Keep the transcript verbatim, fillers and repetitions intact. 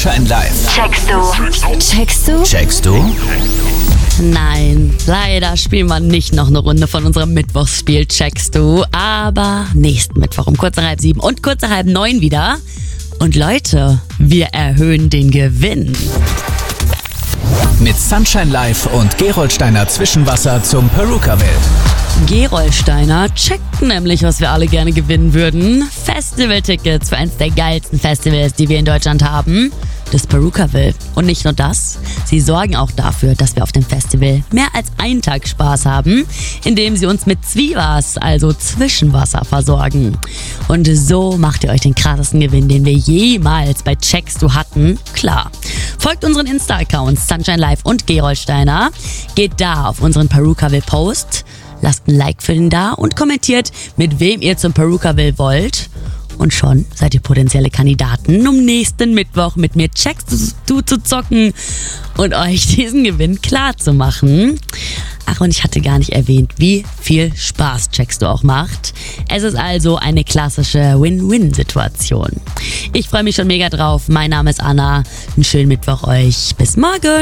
Sunshine Live. Checkst du? Checkst du? Checkst du? Nein, leider spielen wir nicht noch eine Runde von unserem Mittwochsspiel Checkst du, aber nächsten Mittwoch um kurz nach halb sieben und kurz nach halb neun wieder. Und Leute, wir erhöhen den Gewinn. Mit Sunshine Live und Gerolsteiner Zwischenwasser zum Perukaville. Gerolsteiner checkt nämlich, was wir alle gerne gewinnen würden. Festivaltickets für eins der geilsten Festivals, die wir in Deutschland haben. Das Perukaville. Und nicht nur das, sie sorgen auch dafür, dass wir auf dem Festival mehr als einen Tag Spaß haben, indem sie uns mit Zwiebas, also Zwischenwasser, versorgen. Und so macht ihr euch den krassesten Gewinn, den wir jemals bei Checkst du hatten, klar. Folgt unseren Insta-Accounts Sunshine Live und Gerolsteiner, geht da auf unseren Perukaville-Post, lasst ein Like für den da und kommentiert, mit wem ihr zum Perukaville wollt. Und schon seid ihr potenzielle Kandidaten, um nächsten Mittwoch mit mir Checkst du zu zocken und euch diesen Gewinn klar zu machen. Ach, und ich hatte gar nicht erwähnt, wie viel Spaß Checkst du auch macht. Es ist also eine klassische Win-Win-Situation. Ich freue mich schon mega drauf. Mein Name ist Anna. Einen schönen Mittwoch euch. Bis morgen.